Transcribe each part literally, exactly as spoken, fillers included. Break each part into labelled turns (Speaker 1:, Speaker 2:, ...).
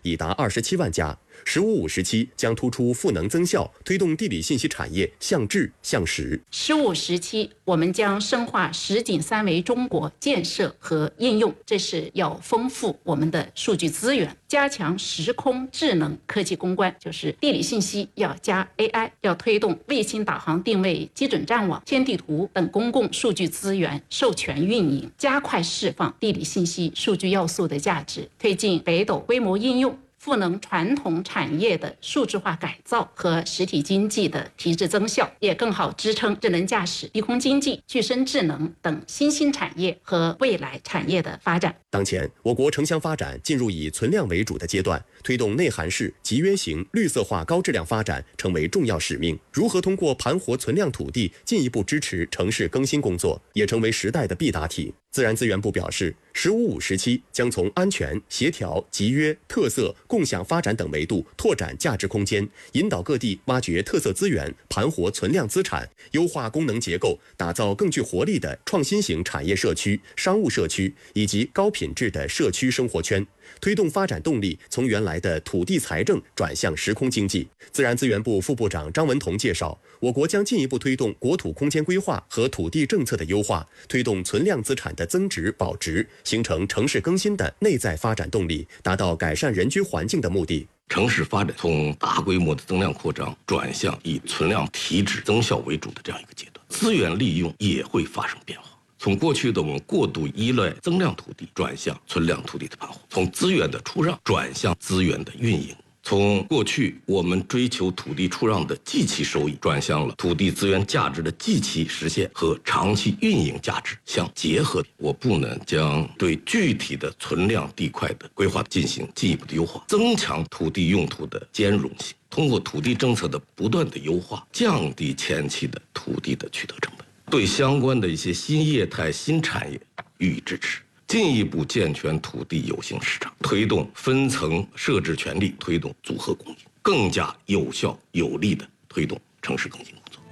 Speaker 1: 已达二十七万家。“十五五”时期将突出赋能增效，推动地理信息产业向质向实。
Speaker 2: “十五”时期，我们将深化十锦三维中国建设和应用，这是要丰富我们的数据资源，加强时空智能科技攻关，就是地理信息要加 A I， 要推动卫星导航定位基准站网、天地图等公共数据资源授权运营，加快释放地理信息数据要素的价值，推进北斗规模应用，赋能传统产业的数字化改造和实体经济的提质增效，也更好支撑智能驾驶、低空经济、具身智能等新兴产业和未来产业的发展。
Speaker 1: 当前，我国城乡发展进入以存量为主的阶段，推动内涵式、集约型、绿色化高质量发展成为重要使命。如何通过盘活存量土地进一步支持城市更新工作，也成为时代的必答题。自然资源部表示，“十五五”时期将从安全、协调、集约、特色、共享发展等维度拓展价值空间，引导各地挖掘特色资源，盘活存量资产，优化功能结构，打造更具活力的创新型产业社区、商务社区以及高品质的社区生活圈，推动发展动力从原来的土地财政转向时空经济。自然资源部副部长张文同介绍，我国将进一步推动国土空间规划和土地政策的优化，推动存量资产的增值保值，形成城市更新的内在发展动力，达到改善人居环境的目的。
Speaker 3: 城市发展从大规模的增量扩张转向以存量提质增效为主的这样一个阶段，资源利用也会发生变化。从过去的我们过度依赖增量土地转向存量土地的盘活，从资源的出让转向资源的运营，从过去我们追求土地出让的即期收益转向了土地资源价值的即期实现和长期运营价值相结合。我部呢将对具体的存量地块的规划进行进一步的优化，增强土地用途的兼容性，通过土地政策的不断的优化，降低前期的土地的取得成本，对相关的一些新业态、新产业予以支持，进一步健全土地有形市场，推动分层设置权利，推动组合供应，更加有效有力地推动城市更新工作。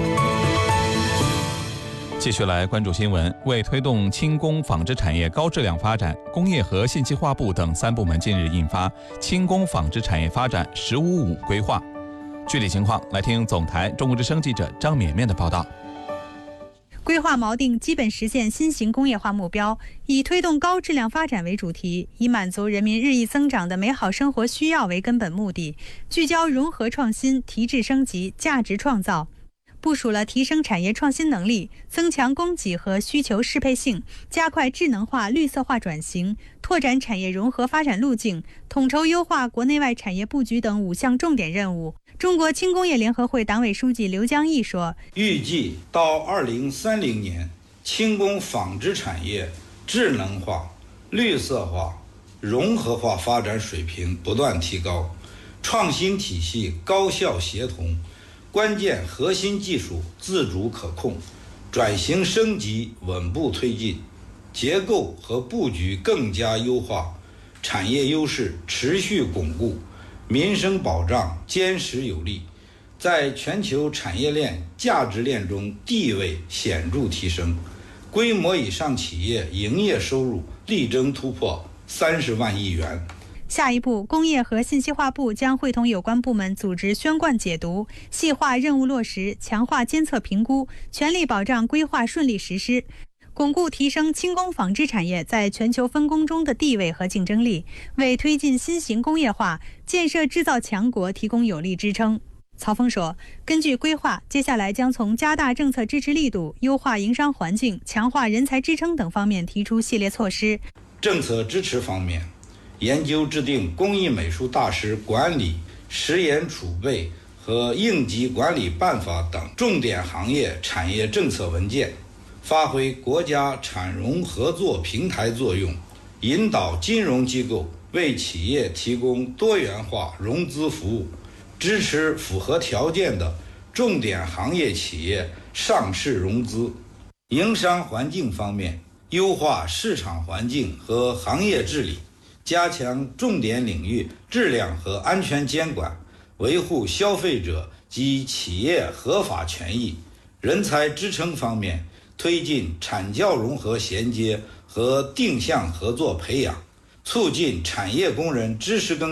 Speaker 4: 继续来关注新闻。为推动轻工纺织产业高质量发展，工业和信息化部等三部门近日印发《轻工纺织产业发展“十五五”规划》。具体情况，来听总台中国之声记者张绵绵的报道。
Speaker 5: 规划锚定基本实现新型工业化目标，以推动高质量发展为主题，以满足人民日益增长的美好生活需要为根本目的，聚焦融合创新、提质升级、价值创造，部署了提升产业创新能力、增强供给和需求适配性、加快智能化、绿色化转型、拓展产业融合发展路径、统筹优化国内外产业布局等五项重点任务。中国轻工业联合会党委书记刘江毅说，
Speaker 6: 预计到二零三零年，轻工纺织产业智能化、绿色化、融合化发展水平不断提高，创新体系高效协同，关键核心技术自主可控，转型升级稳步推进，结构和布局更加优化，产业优势持续巩固，民生保障坚实有力，在全球产业链、价值链中地位显著提升，规模以上企业营业收入力争突破三十万亿元。
Speaker 5: 下一步，工业和信息化部将会同有关部门组织宣贯解读，细化任务落实，强化监测评估，全力保障规划顺利实施，巩固提升轻工纺织产业在全球分工中的地位和竞争力，为推进新型工业化、建设制造强国提供有力支撑。曹峰说，根据规划，接下来将从加大政策支持力度、优化营商环境、强化人才支撑等方面提出系列措施。
Speaker 6: 政策支持方面，研究制定工艺美术大师管理、实验储备和应急管理办法等重点行业产业政策文件，发挥国家产融合作平台作用，引导金融机构为企业提供多元化融资服务，支持符合条件的重点行业企业上市融资。营商环境方面，优化市场环境和行业治理，加强重点领域质量和安全监管，维护消费者及企业合法权益。人才支撑方面，推进产教融合衔接和定向合作培养，促进产业工人知识更